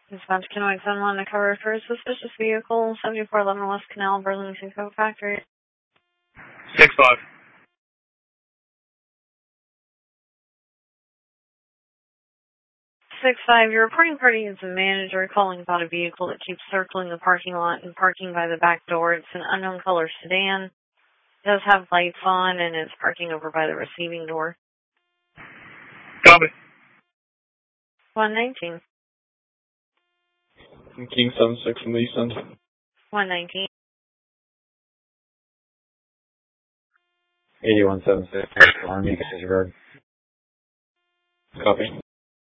Dispatch Kennewick 7-1 to cover for a suspicious vehicle, 7411 West Canal, Burlington Coat Factory. 6-5. 6-5, your reporting party is a manager calling about a vehicle that keeps circling the parking lot and parking by the back door. It's an unknown color sedan. It does have lights on and it's parking over by the receiving door. Copy. 119. King 7-6 from the east end. 119. 8176, Army, Disregard. Copy.